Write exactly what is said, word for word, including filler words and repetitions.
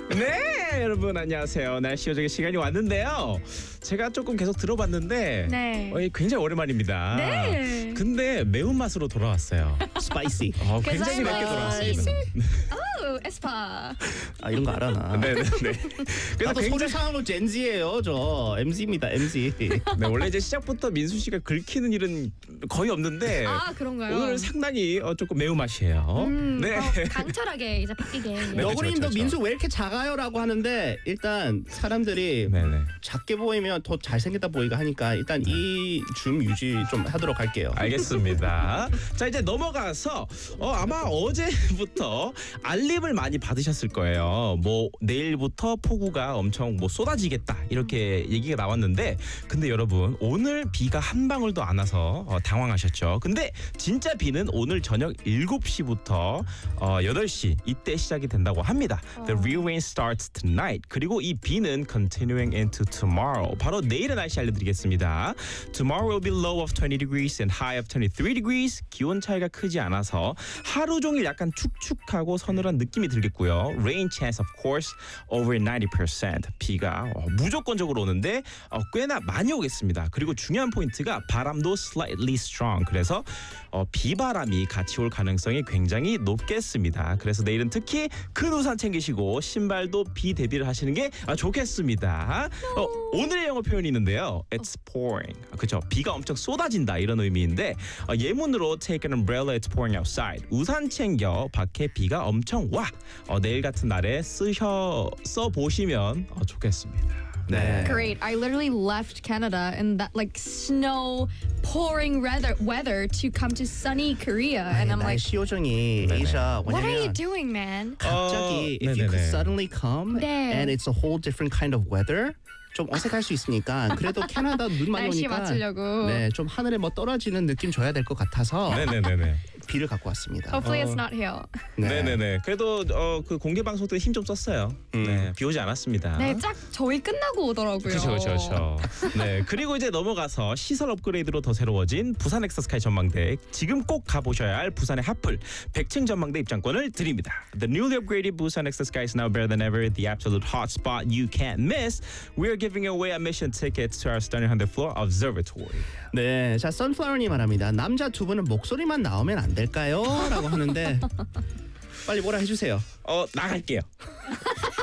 네, 여러분 안녕하세요. 날씨 요정의 시간이 왔는데요. 제가 조금 계속 들어봤는데 네. 어, 굉장히 오랜만입니다. 네. 근데 매운맛으로 돌아왔어요. 스파이시. 어, Cause 굉장히 I'm 맵게 a 돌아왔습니다. Oh, 에스파. 아 이런 거 알아 나. 네네네. 그래서 나도 굉장히 소리상으로 젠지예요. 저 엠지입니다. 엠지. 네, 원래 이제 시작부터 민수 씨가 긁히는 일은 거의 없는데 아, 그런가요? 오늘은 상당히 어, 조금 매운맛이에요. 음, 네. 더 강철하게 이제 바뀌게. 네, 너구리님도 그쵸, 그쵸. 민수 왜 이렇게 작아요라고 하는데 일단 사람들이 네네. 작게 보이면 더 잘생겼다 보이고 하니까 일단 이 줌 유지 좀 하도록 할게요. 알겠습니다. 자, 이제 넘어가서 어, 아마 어제부터 알림을 많이 받으셨을 거예요. 뭐 내일부터 폭우가 엄청 뭐 쏟아지겠다 이렇게 얘기가 나왔는데, 근데 여러분 오늘 비가 한 방울도 안 와서 어, 당황하셨죠. 근데 진짜 비는 오늘 저녁 일곱 시부터 어, 여덟 시 이때 시작이 된다고 합니다. The real rain starts tonight. 그리고 이 비는 continuing into tomorrow. 바로 내일의 날씨 알려드리겠습니다. Tomorrow will be low of twenty degrees and high of twenty-three degrees. 기온 차이가 크지 않아서 하루 종일 약간 축축하고 서늘한 느낌이 들겠고요. Rain chance of course over ninety percent. 비가 어, 무조건적으로 오는데 어, 꽤나 많이 오겠습니다. 그리고 중요한 포인트가 바람도 slightly strong. 그래서 어, 비바람이 같이 올 가능성이 굉장히 높겠습니다. 그래서 내일은 특히 큰 우산 챙기시고 신발도 비 대비를 하시는 게 아, 좋겠습니다. 어, 오늘의 영어 표현이 있는데요. It's pouring. 그렇죠. 비가 엄청 쏟아진다 이런 의미인데 어, 예문으로 take an umbrella, it's pouring outside. 우산 챙겨 밖에 비가 엄청 와. 어, 내일 같은 날에 쓰셔 써 보시면 어, 좋겠습니다. 네. Great. I literally left Canada in that like snow pouring weather weather to come to sunny Korea, and I'm like, 날씨 요정이 네네. 에이샤 what are you 왜냐면 doing, man? 갑자기 어, if you could 네네네. suddenly come 네. and it's a whole different kind of weather 좀 어색할 수 있으니까 그래도 캐나다 눈 많이 날씨 오니까 맞추려고. 네, 좀 하늘에 뭐 떨어지는 느낌 줘야 될 것 같아서 네네네네. 비를 갖고 왔습니다. Hopefully 어. it's not hail. 네. 네네네. 그래도 어, 그 공개 방송 때 힘 좀 썼어요. 음. 네, 비 오지 않았습니다. 네, 짝 저희 끝나고 오더라고요. 그렇죠, 그렇죠, 그렇죠. 네, 그리고 이제 넘어가서 시설 업그레이드로 더 새로워진 부산 엑스스카이 전망대, 지금 꼭 가보셔야 할 부산의 핫플 백 층 전망대 입장권을 드립니다. The newly upgraded Busan 엑스스카이 is now better than ever, the absolute hot spot you can't miss. We are giving away admission tickets to our stunning one hundred floor observatory. 네, 자 선플라워님 말합니다. 남자 두 분은 목소리만 나오면 안 될까요? 라고 하는데 빨리 뭐라 해주세요. 어, 나갈게요.